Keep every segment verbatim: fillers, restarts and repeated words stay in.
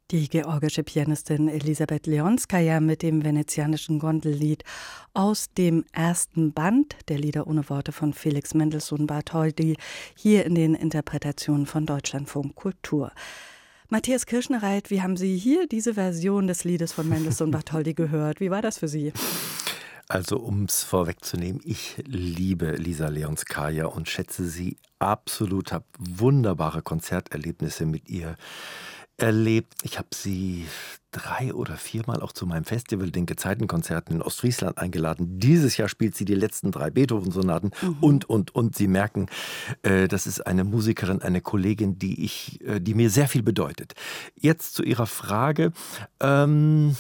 Die georgische Pianistin Elisabeth Leonskaja mit dem venezianischen Gondellied aus dem ersten Band der Lieder ohne Worte von Felix Mendelssohn Bartholdy hier in den Interpretationen von Deutschlandfunk Kultur. Matthias Kirschnereit, wie haben Sie hier diese Version des Liedes von Mendelssohn Bartholdy gehört? Wie war das für Sie? Also um es vorwegzunehmen, ich liebe Lisa Leonskaja und schätze sie absolut, habe wunderbare Konzerterlebnisse mit ihr erlebt. Ich habe sie drei oder viermal auch zu meinem Festival, den Gezeitenkonzerten in Ostfriesland eingeladen. Dieses Jahr spielt sie die letzten drei Beethoven-Sonaten mhm. und, und, und. Sie merken, äh, das ist eine Musikerin, eine Kollegin, die, ich, äh, die mir sehr viel bedeutet. Jetzt zu Ihrer Frage. Ähm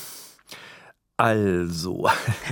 Also,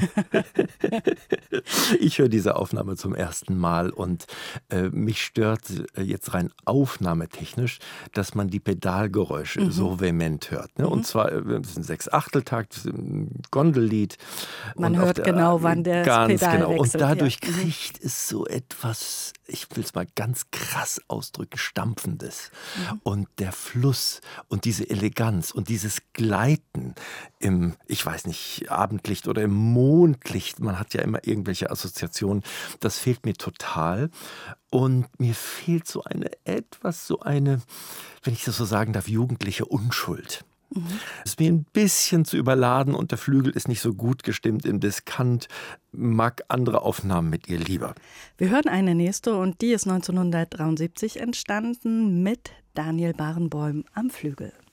ich höre diese Aufnahme zum ersten Mal und äh, mich stört äh, jetzt rein aufnahmetechnisch, dass man die Pedalgeräusche mhm. so vehement hört. Ne? Mhm. Und zwar, äh, das ist ein Sechs-Achtel-Takt, das ist ein Gondellied. Man hört der, genau, wann der ganz Pedal genau. wechselt. Und dadurch ja. kriegt mhm. es so etwas, ich will es mal ganz krass ausdrücken, Stampfendes. Mhm. Und der Fluss und diese Eleganz und dieses Gleiten im, ich weiß nicht, Abendlicht oder im Mondlicht, man hat ja immer irgendwelche Assoziationen, das fehlt mir total. Und mir fehlt so eine, etwas so eine, wenn ich das so sagen darf, jugendliche Unschuld. Mhm. Es ist mir ein bisschen zu überladen und der Flügel ist nicht so gut gestimmt im Diskant, mag andere Aufnahmen mit ihr lieber. Wir hören eine nächste und die ist neunzehnhundertdreiundsiebzig entstanden mit Daniel Barenboim am Flügel.